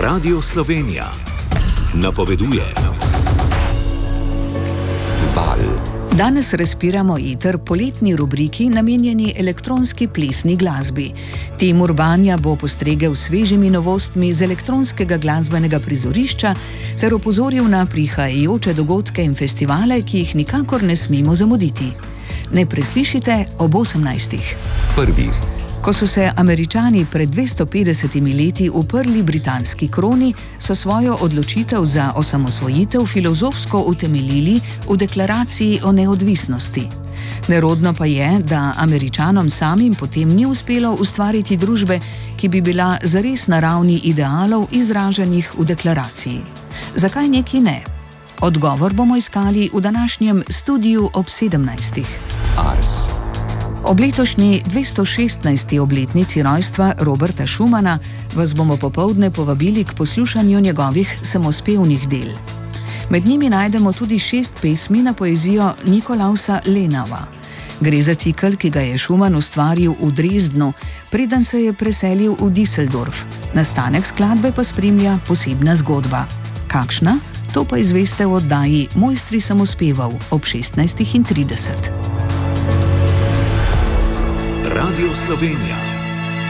Radio Slovenija napoveduje. Val. Danes respiramo eter poletni rubriki namenjeni elektronski plesni glasbi. Timur Banja bo postregel s svežimi novostmi z elektronskega glasbenega prizorišča ter opozoril na prihajajoče dogodke in festivale, ki jih nikakor ne smemo zamuditi. Ne preslišite ob 18. Prvi. Ko so se Američani pred 250 leti uprli britanski kroni, so svojo odločitev za osamosvojitev filozofsko utemeljili v deklaraciji o neodvisnosti. Nerodno pa je, da Američanom samim potem ni uspelo ustvariti družbe, ki bi bila zares na ravni idealov izraženih v deklaraciji. Zakaj neki ne? Odgovor bomo iskali v današnjem studiu ob 17. Ars. Ob letošnji 216. obletnici rojstva Roberta Schumana vas bomo popoldne povabili k poslušanju njegovih samospevnih del. Med njimi najdemo tudi 6 pesmi na poezijo Nikolausa Lenava. Gre za cikel, ki ga je Schumann ustvaril v Dresdnu, preden se je preselil v Düsseldorf. Nastanek skladbe pa spremlja posebna zgodba. Kakšna? To pa izveste v oddaji Mojstri samospevov ob 16:30. Radio Slovenija.